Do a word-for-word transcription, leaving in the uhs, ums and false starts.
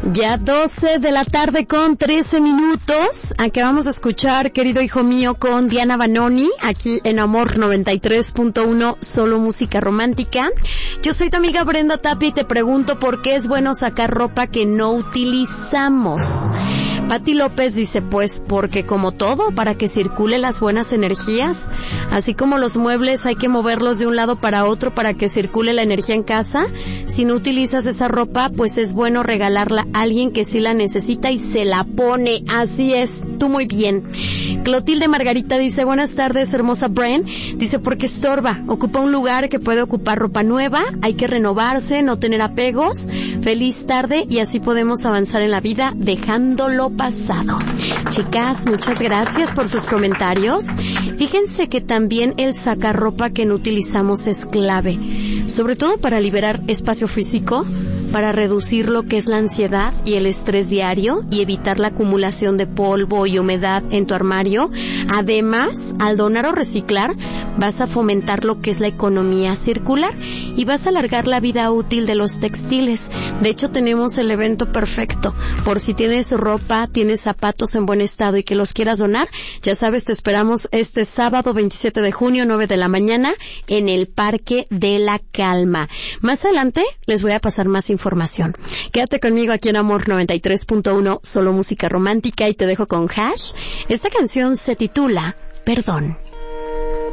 Ya doce de la tarde con trece minutos. Acabamos de escuchar, querido hijo mío, con Diana Banoni, aquí en Amor noventa y tres punto uno, solo música romántica. Yo soy tu amiga Brenda Tapia y te pregunto por qué es bueno sacar ropa que no utilizamos. Pati López dice, pues porque como todo, para que circule las buenas energías, así como los muebles hay que moverlos de un lado para otro para que circule la energía en casa. Si no utilizas esa ropa, pues es bueno regalarla a alguien que sí la necesita y se la pone. Así es, tú muy bien. Clotilde Margarita dice, buenas tardes, hermosa Bren. Dice, porque estorba, ocupa un lugar que puede ocupar ropa nueva, hay que renovarse, no tener apegos. Feliz tarde y así podemos avanzar en la vida dejándolo pasado. Chicas, muchas gracias por sus comentarios. Fíjense que también el sacar ropa que no utilizamos es clave, sobre todo para liberar espacio físico, para reducir lo que es la ansiedad y el estrés diario y evitar la acumulación de polvo y humedad en tu armario. Además, al donar o reciclar, vas a fomentar lo que es la economía circular y vas a alargar la vida útil de los textiles. De hecho, tenemos el evento perfecto. Por si tienes ropa, tienes zapatos en buen estado y que los quieras donar, ya sabes, te esperamos este sábado veintisiete de junio, nueve de la mañana, en el Parque de la Calma. Más adelante les voy a pasar más información. Quédate conmigo aquí en Amor noventa y tres punto uno, solo música romántica, y te dejo con Hash. Esta canción se titula Perdón.